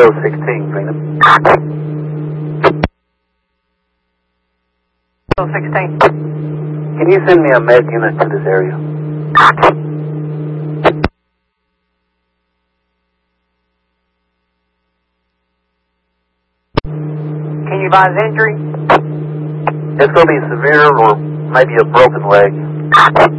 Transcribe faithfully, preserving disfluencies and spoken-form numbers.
O sixteen, Greenham. O sixteen. Can you send me a med unit to this area? Can you advise injury? It's going to be severe or maybe a broken leg.